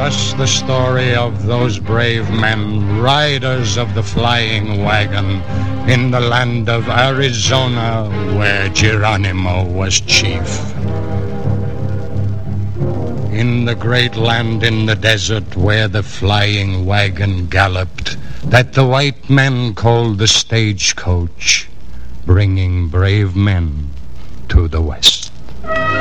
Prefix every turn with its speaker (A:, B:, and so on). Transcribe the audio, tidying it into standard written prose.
A: us the story of those brave men, riders of the flying wagon, in the land of Arizona, where Geronimo was chief. In the great land in the desert where the flying wagon galloped, that the white men called the stagecoach, bringing brave men to the West.